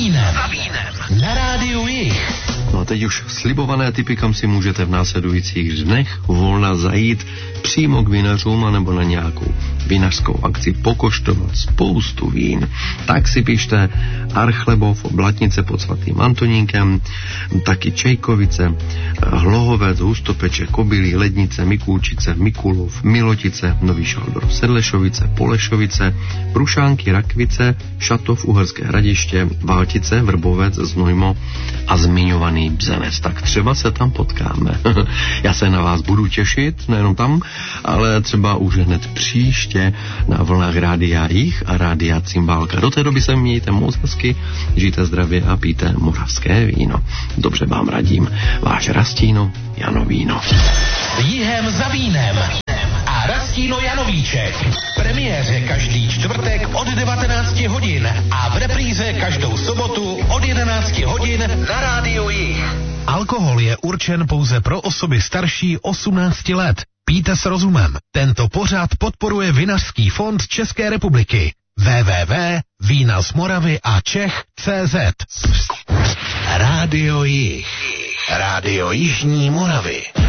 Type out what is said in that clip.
vínem. Na rádiu Jih. No a teď už slibované tipy, kam si můžete v následujících dnech volna zajít přímo k vinařům anebo na nějakou vinařskou akci pokoštovat spoustu vín. Tak si pište Archlebov, Blatnice pod svatým Antonínkem, taky Čejkovice, Hlohovec, Hustopeče, Kobylí, Lednice, Mikulčice, Mikulov, Milotice, Nový Šaldor, Sedlešovice, Polešovice, Prušánky, Rakvice, Šatov, Uherské Hradiště, Váltice, Vrbovec, Znojmo a zmiňovaný Bzenec. Tak třeba se tam potkáme. Já se na vás budu těšit, nejenom tam, ale třeba už hned příště na vlnách Rádia Jih a Rádia Cymbálka. Do té doby se mějte moc hezky, žijte zdravě a pijte moravské víno. Dobře vám radím. Váš Rastíno Janovíno. Jihem za vínem a Rastíno Janovíček. V premiéře každý čtvrtek od 19 hodin a v repríze každou sobotu od 11 hodin na Rádiu Jih. Alkohol je určen pouze pro osoby starší 18 let. Pijte s rozumem. Tento pořad podporuje Vinařský fond České republiky. www.vínazmoravyačech.cz. Rádio Jih. Rádio Jižní Moravy.